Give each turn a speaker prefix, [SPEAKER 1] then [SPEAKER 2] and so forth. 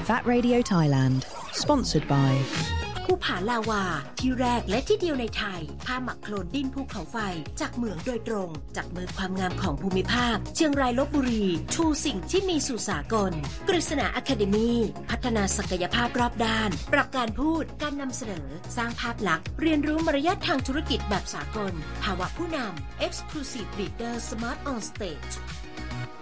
[SPEAKER 1] Fat Radio Thailand Sponsored by
[SPEAKER 2] ภูผาลาวาที่แรกและที่เดียวในไทยผ้าหมักโคลนดินภูเขาไฟจากเหมืองโดยตรงจากมือความงามของภูมิภาคเชียงรายลพบุรีชูสิ่งที่มีสู่สากลกฤษณาอะคาเดมีพัฒนาศักยภาพรอบด้านปรับการพูดการนำเสนอสร้างภาพลักษณ์เรียนรู้มารยาททางธุรกิจแบบสากลภาวะผู้นำ Exclusive Leader Smart on Stage